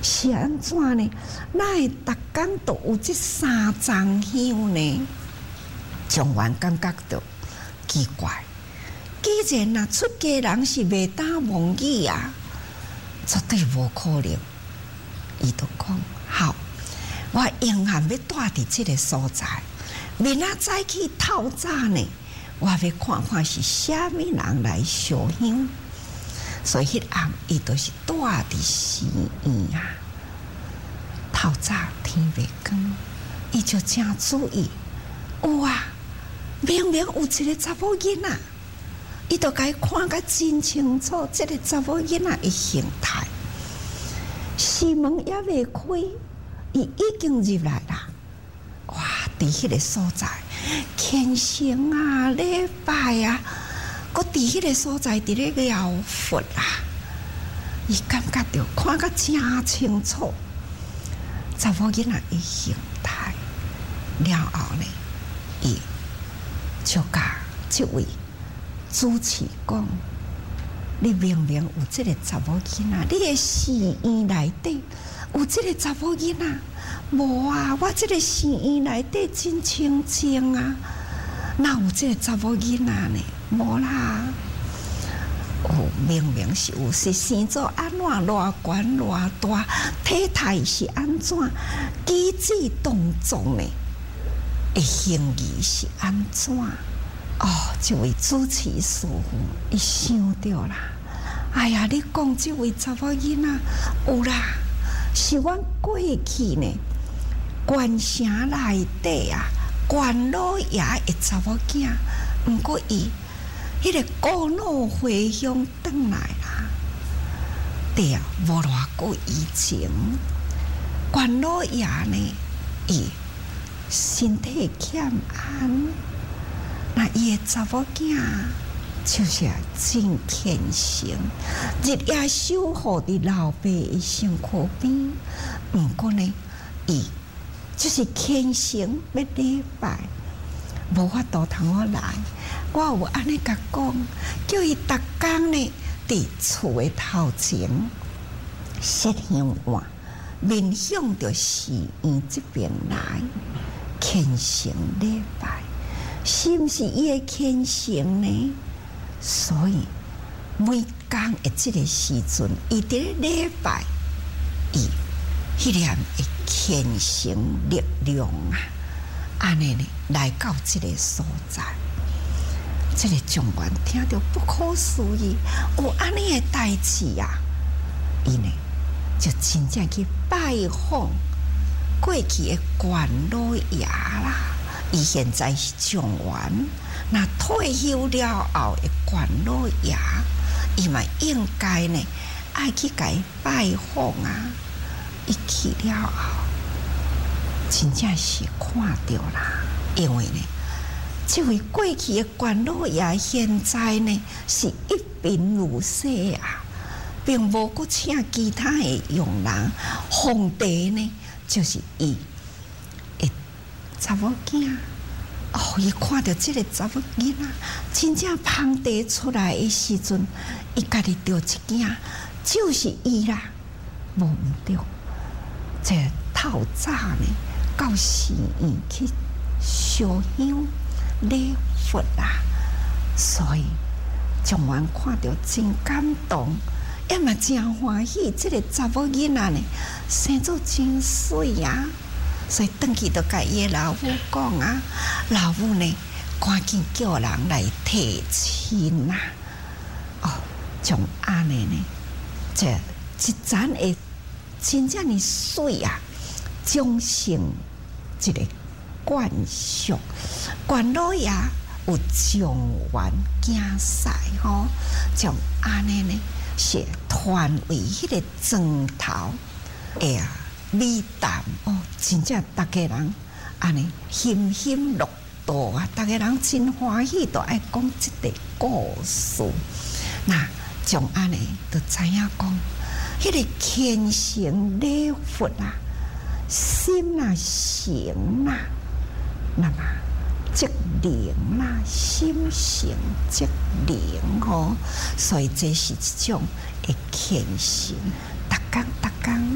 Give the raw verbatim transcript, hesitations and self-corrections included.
是安怎呢？哪会逐工都有这三丛香呢？状元感觉到奇怪，既然若出家人是袂打妄语啊，绝对无可能。伊就讲好，我永远要住伫即个所在。明仔早起透早呢，我要看看是虾米人来烧香。所以迄暗伊就是住伫寺院啊。透早天未光，伊就正注意，有啊，明明有一个查某囡仔，伊就甲伊看甲真清楚，即、這個查某囡仔的形態。寺門也未開，伊已經入來啦。哇！伫迄個所在，虔誠啊，禮拜啊，佫伫迄個所在伫咧療佛啊，伊感覺到看甲真清楚。查某囡仔的形態了後呢，伊就甲即位主持講：你明明有即個查某囡仔，你的寺院內底有即個查某囡仔，無啊！我即個寺院內底真清淨啊，哪有即個查某囡仔呢？無啦！哦，明明是有，是生做安怎偌悬偌大，體態是安怎，舉止動作呢？的行儀是安怎？哦，這位主持師父，伊想到啦。哎呀，你講這位查某囡仔有啦，是阮過去呢，縣城內底啊，關老爺的查某囝，毋過伊。迄個故老回鄉轉來啦，對啊，無偌久以前，關老爺呢，伊身體欠安，那伊個查某囝就是真虔誠，日夜守護佇老爸的身軀邊。毋過呢，伊就是虔誠要禮拜，無法度通我來。我有安尼甲講，叫伊逐工呢佇厝的頭前設香案，面向着寺院這邊來虔誠禮拜，是毋是伊的虔誠呢？所以每工的這個時陣，伊佇咧禮拜，伊迄念的虔誠力量啊，安尼呢來到這個所在。這個狀元聽到不可思議，有安尼的代志啊！伊呢就真正去拜訪過去的關老爺啦。伊現在是狀元，那退休了後的關老爺，伊嘛應該呢愛去甲伊拜訪啊！伊去了後，真正是看到啦，因為呢。這位過去的關老爺現在呢是一貧如洗啊，並無佫請其他的傭人，皇帝呢就是伊的查某囝。哦，伊看到這個查某囡仔，真正芳地出來的時陣，伊家己着一驚，就是伊啦，無毋對。這透早呢，到寺院去燒香。禮佛啊，所以狀元看到真感動，也嘛真歡喜。這個查某囡仔呢，生做真水啊，所以轉去就甲伊老母講啊，老母呢趕緊叫人來提親啊。哦，像安尼呢，這一盞的真正的水啊，將成一個。冠上關老爺有狀元競賽吼，像安尼呢是傳為迄個莊頭，哎呀美談哦，真正大家人安尼欣欣樂道啊，大家人真歡喜，都愛講即個故事。那像安尼就知影講，迄個虔誠禮佛啊，心啊誠啊。那麼即靈啦，心誠即靈吼，所以這是一種的虔誠，逐工逐工。